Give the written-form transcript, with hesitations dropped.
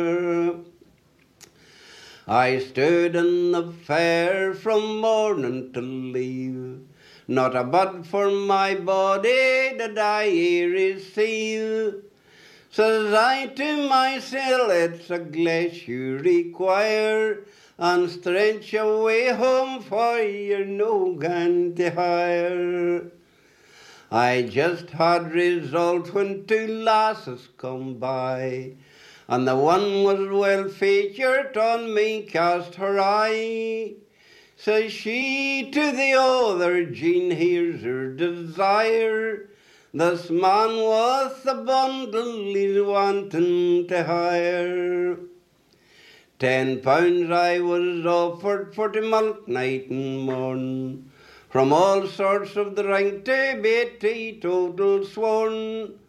I stood in the fair from morning till eve, not a bud for my body did I receive. Says I to myself, it's a glass you require, and stretch away home for you're no going to hire. I just had resolved when two lasses come by, and the one was well featured on me cast her eye. Says she to the other, Jean, here's her desire. This man with the bundle is wanting to hire. £10 I was offered for the milk night and morn, from all sorts of drink to be teetotal sworn.